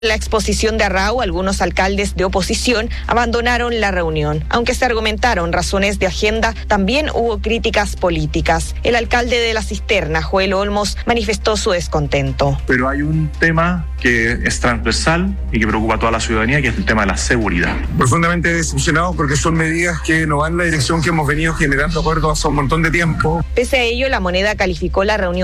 La exposición de Arrau, algunos alcaldes de oposición abandonaron la reunión. Aunque se argumentaron razones de agenda, también hubo críticas políticas. El alcalde de La Cisterna, Joel Olmos, manifestó su descontento. Pero hay un tema que es transversal y que preocupa a toda la ciudadanía, que es el tema de la seguridad. Profundamente decepcionado porque son medidas que no van en la dirección que hemos venido generando acuerdos hace un montón de tiempo. Pese a ello, La Moneda calificó la reunión